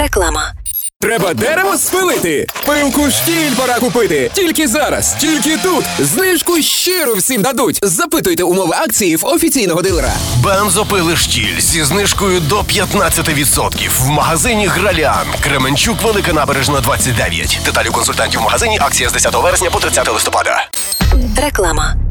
Реклама. Треба дерево спилити? Пилку штіль пора купити. Тільки зараз, тільки тут. Знижку щиру всім дадуть. Запитуйте умови акції в офіційного дилера. Бензопили штіль зі знижкою до 15% в магазині Гралян. Кременчук, Велика Набережна, 29. Деталі консультантів в магазині. Акція з 10 вересня по 30 листопада. Реклама.